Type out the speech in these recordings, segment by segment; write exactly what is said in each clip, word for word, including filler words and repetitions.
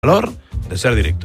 valor de ser directo.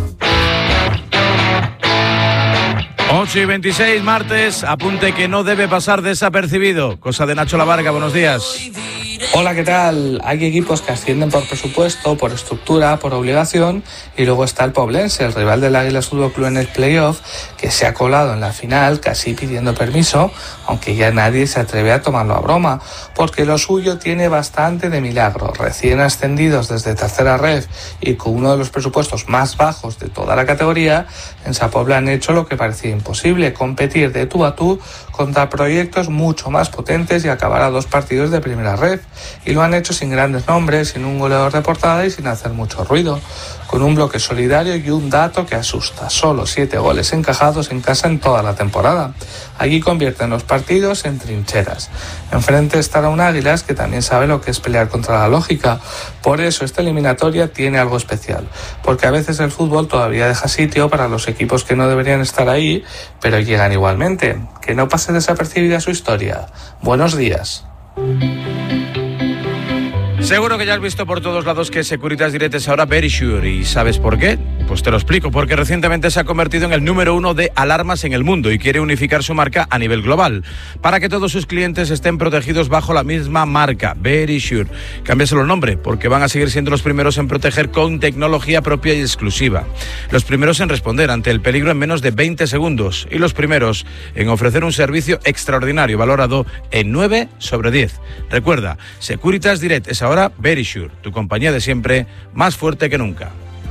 ocho y veintiséis, martes, apunte que no debe pasar desapercibido. Cosa de Nacho Lavarga, buenos días. Hola, ¿qué tal? Hay equipos que ascienden por presupuesto, por estructura, por obligación, y luego está el Poblense, el rival del Águilas Fútbol Club en el playoff, que se ha colado en la final casi pidiendo permiso, aunque ya nadie se atreve a tomarlo a broma, porque lo suyo tiene bastante de milagro. Recién ascendidos desde tercera ref y con uno de los presupuestos más bajos de toda la categoría, en Sa Pobla han hecho lo que parecía imposible, competir de tú a tú contra proyectos mucho más potentes y acabar a dos partidos de primera ref. Y lo han hecho sin grandes nombres, sin un goleador de portada y sin hacer mucho ruido, con un bloque solidario y un dato que asusta: solo siete goles encajados en casa en toda la temporada. Allí convierten los partidos en trincheras. Enfrente estará un Águilas que también sabe lo que es pelear contra la lógica. Por eso esta eliminatoria tiene algo especial, porque a veces el fútbol todavía deja sitio para los equipos que no deberían estar ahí, pero llegan igualmente. Que no pase desapercibida su historia. Buenos días. Seguro que ya has visto por todos lados que Securitas Direct es ahora Verisure. ¿Y sabes por qué? Pues te lo explico. Porque recientemente se ha convertido en el número uno de alarmas en el mundo y quiere unificar su marca a nivel global para que todos sus clientes estén protegidos bajo la misma marca, Verisure. Cámbiaselo el nombre, porque van a seguir siendo los primeros en proteger con tecnología propia y exclusiva. Los primeros en responder ante el peligro en menos de veinte segundos. Y los primeros en ofrecer un servicio extraordinario valorado en nueve sobre diez. Recuerda, Securitas Direct es ahora Verisure, tu compañía de siempre, más fuerte que nunca.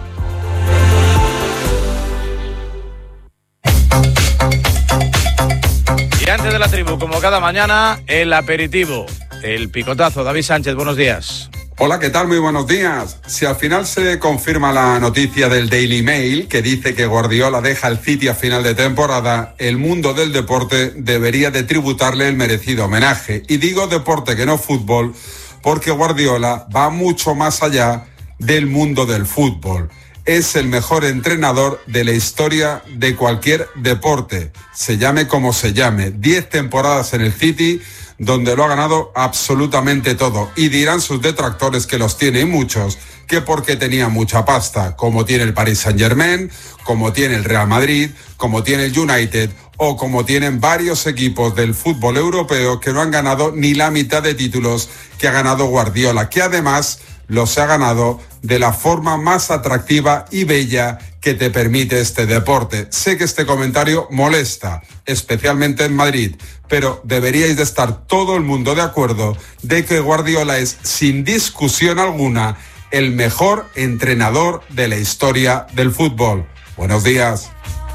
Y antes de la tribu, como cada mañana, el aperitivo, el picotazo. David Sánchez, buenos días. Hola, ¿qué tal? Muy buenos días. Si al final se confirma la noticia del Daily Mail, que dice que Guardiola deja el City a final de temporada, el mundo del deporte debería de tributarle el merecido homenaje. Y digo deporte que no fútbol, porque Guardiola va mucho más allá del mundo del fútbol. Es el mejor entrenador de la historia de cualquier deporte, se llame como se llame. Diez temporadas en el City, donde lo ha ganado absolutamente todo. Y dirán sus detractores, que los tiene muchos, que porque tenía mucha pasta, como tiene el Paris Saint-Germain, como tiene el Real Madrid, como tiene el United, o como tienen varios equipos del fútbol europeo que no han ganado ni la mitad de títulos que ha ganado Guardiola, que además los ha ganado de la forma más atractiva y bella que te permite este deporte. Sé que este comentario molesta, especialmente en Madrid, pero deberíais de estar todo el mundo de acuerdo de que Guardiola es, sin discusión alguna, el mejor entrenador de la historia del fútbol. Buenos días.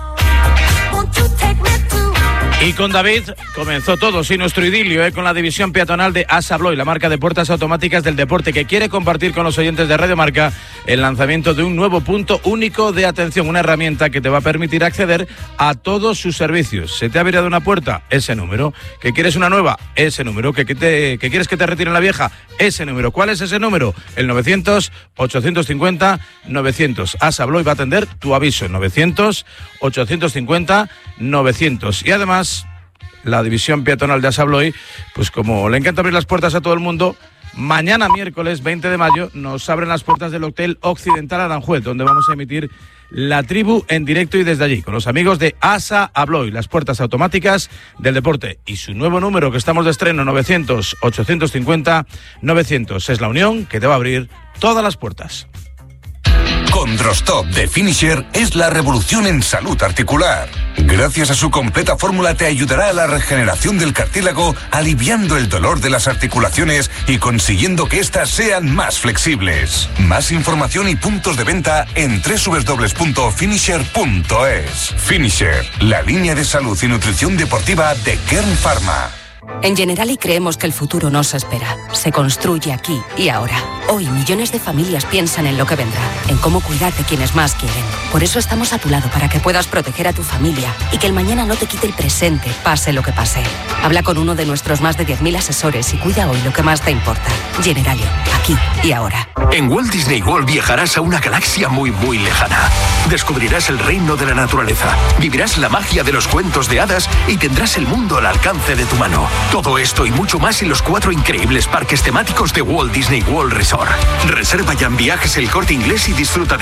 Y con David comenzó todo, sí, nuestro idilio, ¿eh? con la división peatonal de Assa Abloy, la marca de puertas automáticas del deporte, que quiere compartir con los oyentes de Radio Marca el lanzamiento de un nuevo punto único de atención, una herramienta que te va a permitir acceder a todos sus servicios. ¿Se te ha virado una puerta? Ese número. ¿Que quieres una nueva? Ese número. ¿Que, que, te, que quieres que te retiren la vieja? Ese número. ¿Cuál es ese número? El novecientos, ochocientos cincuenta, novecientos. Assa Abloy va a atender tu aviso. novecientos, ochocientos cincuenta, novecientos. Y además, la división peatonal de Assa Abloy, pues como le encanta abrir las puertas a todo el mundo, mañana miércoles veinte de mayo nos abren las puertas del Hotel Occidental Aranjuez, donde vamos a emitir la tribu en directo y desde allí, con los amigos de Assa Abloy, las puertas automáticas del deporte. Y su nuevo número, que estamos de estreno, novecientos, ochocientos cincuenta, novecientos. Es la unión que te va a abrir todas las puertas. Condrostop de Finisher es la revolución en salud articular. Gracias a su completa fórmula te ayudará a la regeneración del cartílago, aliviando el dolor de las articulaciones y consiguiendo que éstas sean más flexibles. Más información y puntos de venta en doble u doble u doble u punto finisher punto es. Finisher, la línea de salud y nutrición deportiva de Kern Pharma. En Generali creemos que el futuro no se espera, se construye aquí y ahora. Hoy millones de familias piensan en lo que vendrá, en cómo cuidar de quienes más quieren. Por eso estamos a tu lado para que puedas proteger a tu familia y que el mañana no te quite el presente, pase lo que pase. Habla con uno de nuestros más de diez mil asesores y cuida hoy lo que más te importa. Generali, aquí y ahora. En Walt Disney World viajarás a una galaxia muy muy lejana. Descubrirás el reino de la naturaleza, vivirás la magia de los cuentos de hadas y tendrás el mundo al alcance de tu mano. Todo esto y mucho más en los cuatro increíbles parques temáticos de Walt Disney World Resort. Reserva ya en Viajes El Corte Inglés y disfruta de